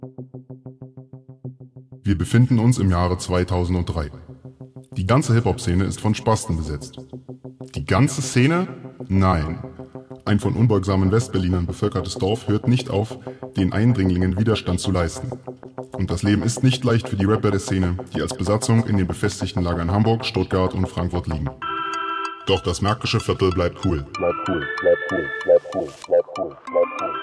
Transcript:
Wir befinden uns im Jahre 2003. Die ganze Hip-Hop-Szene ist von Spasten besetzt. Die ganze Szene? Nein. Ein von unbeugsamen Westberlinern bevölkertes Dorf hört nicht auf, den Eindringlingen Widerstand zu leisten. Und das Leben ist nicht leicht für die Rapper der Szene, die als Besatzung in den befestigten Lagern Hamburg, Stuttgart und Frankfurt liegen. Doch das märkische Viertel bleibt cool.